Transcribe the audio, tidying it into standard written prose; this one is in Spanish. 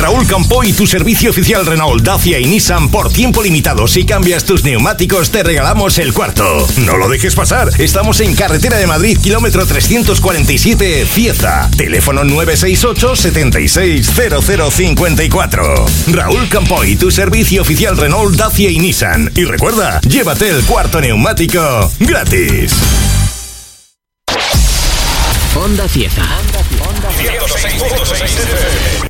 Raúl Campoy, tu servicio oficial Renault, Dacia y Nissan por tiempo limitado. Si cambias tus neumáticos, te regalamos el cuarto. No lo dejes pasar. Estamos en Carretera de Madrid, kilómetro 347, Cieza. Teléfono 968 76 0054. Raúl Campoy, tu servicio oficial Renault, Dacia y Nissan. Y recuerda, llévate el cuarto neumático gratis. Onda Cieza.